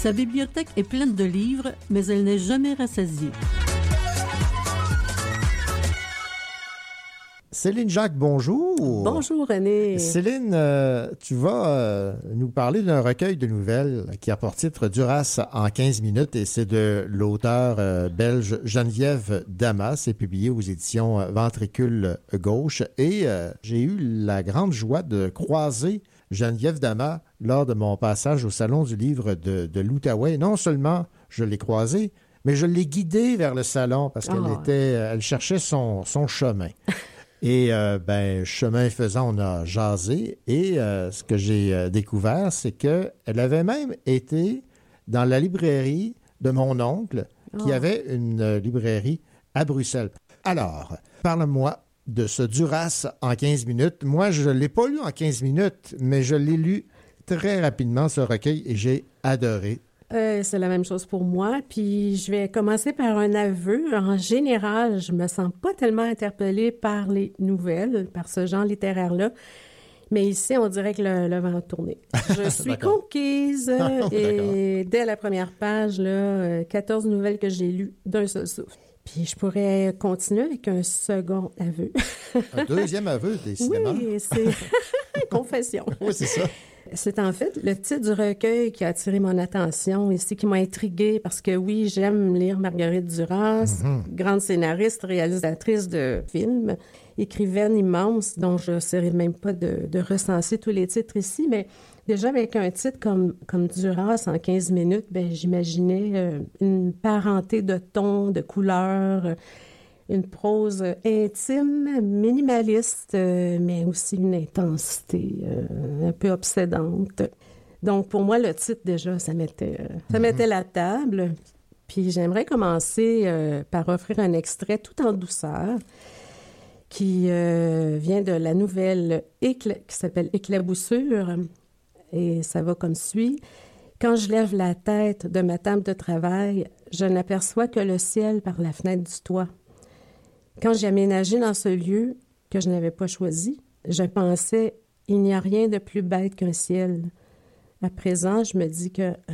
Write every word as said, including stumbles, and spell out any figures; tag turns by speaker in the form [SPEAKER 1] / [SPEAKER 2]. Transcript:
[SPEAKER 1] Sa bibliothèque est pleine de livres, mais elle n'est jamais rassasiée.
[SPEAKER 2] Céline Jacques, bonjour.
[SPEAKER 3] Bonjour René.
[SPEAKER 2] Céline, euh, tu vas euh, nous parler d'un recueil de nouvelles qui a pour titre Duras en quinze minutes et c'est de l'auteur euh, belge Geneviève Damas. C'est publié aux éditions Ventricule Gauche et euh, j'ai eu la grande joie de croiser Geneviève Damas lors de mon passage au Salon du livre de, de l'Outaouais. Non seulement je l'ai croisée, mais je l'ai guidée vers le salon parce qu'elle
[SPEAKER 3] Oh.
[SPEAKER 2] était, elle cherchait son, son chemin. Et euh, ben, chemin faisant, on a jasé. Et euh, ce que j'ai euh, découvert, c'est qu'elle avait même été dans la librairie de mon oncle, qui
[SPEAKER 3] Oh.
[SPEAKER 2] avait une euh, librairie à Bruxelles. Alors, parle-moi de ce Duras en quinze minutes. Moi, je ne l'ai pas lu en quinze minutes, mais je l'ai lu très rapidement, ce recueil, et j'ai adoré.
[SPEAKER 3] Euh, c'est la même chose pour moi. Puis je vais commencer par un aveu. En général, je me sens pas tellement interpellée par les nouvelles, par ce genre littéraire-là. Mais ici, on dirait que le, le vent a tourné. Je suis
[SPEAKER 2] D'accord.
[SPEAKER 3] conquise et dès la première page, là, euh, quatorze nouvelles que j'ai lues d'un seul souffle. Puis je pourrais continuer avec un second aveu.
[SPEAKER 2] Un deuxième aveu, décidément.
[SPEAKER 3] Oui, c'est confession.
[SPEAKER 2] Oui, c'est ça.
[SPEAKER 3] C'est en fait le titre du recueil qui a attiré mon attention ici, qui m'a intriguée parce que oui, j'aime lire Marguerite Duras,
[SPEAKER 2] Mm-hmm.
[SPEAKER 3] grande scénariste, réalisatrice de films, écrivaine immense, dont je ne saurais même pas de, de recenser tous les titres ici, mais déjà avec un titre comme, comme Duras en quinze minutes, ben, j'imaginais euh, une parenté de tons, de couleurs, euh, une prose intime, minimaliste, euh, mais aussi une intensité euh, un peu obsédante. Donc, pour moi, le titre, déjà, ça mettait, euh, ça mettait la table. Puis j'aimerais commencer euh, par offrir un extrait tout en douceur qui euh, vient de la nouvelle Écla- qui s'appelle Éclaboussure. Et ça va comme suit. Quand je lève la tête de ma table de travail, je n'aperçois que le ciel par la fenêtre du toit. Quand j'ai aménagé dans ce lieu que je n'avais pas choisi, je pensais, il n'y a rien de plus bête qu'un ciel. À présent, je me dis que